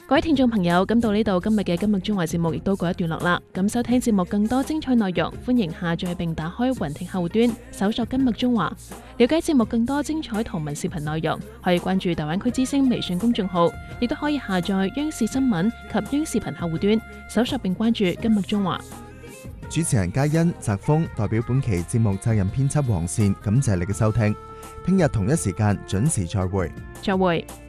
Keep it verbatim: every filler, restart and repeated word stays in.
各位聽眾朋友，咁到呢度今日嘅今日中華節目亦都告一段落啦。咁收聽節目更多精彩內容，歡迎下載並打開雲聽客戶端，搜索今日中華，了解節目更多精彩圖文視頻內容。可以關注大灣區之聲微信公眾號，亦都可以下載央視新聞及央視頻客戶端，搜索並關注今日中華。 主持人嘉欣、澤峰代表本期節目責任編輯黃善，感謝你嘅收聽。聽日同一時間準時再會。 再會。